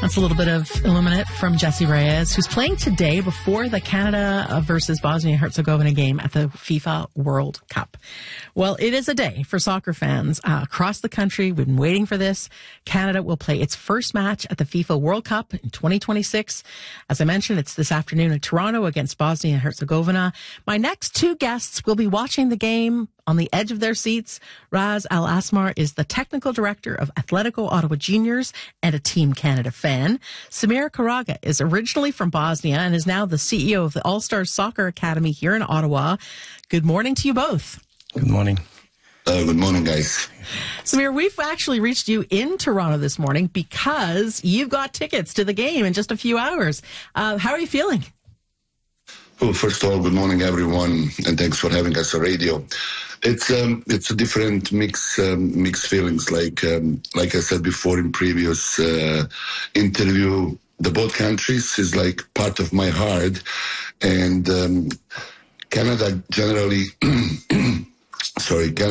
That's a little bit of Illuminate from Jesse Reyes, who's playing today before the Canada versus Bosnia-Herzegovina game at the FIFA World Cup. Well, it is a day for soccer fans across the country. We've been waiting for this. Canada will play its first match at the FIFA World Cup in 2026. As I mentioned, it's this afternoon in Toronto against Bosnia-Herzegovina. My next two guests will be watching the game on the edge of their seats. Raz Al Asmar is the technical director of Atletico Ottawa Juniors and a Team Canada fan. Samir Karaga is originally from Bosnia and is now the CEO of the All-Stars Soccer Academy here in Ottawa. Good morning to you both. Good morning. Good morning, guys. Samir, we've actually reached you in Toronto this morning because you've got tickets to the game in just a few hours. How are you feeling? Well, first of all, good morning, everyone, and thanks for having us on radio. It's a different mix feelings. Like I said before in previous interview, the both countries is like part of my heart, and Canada generally.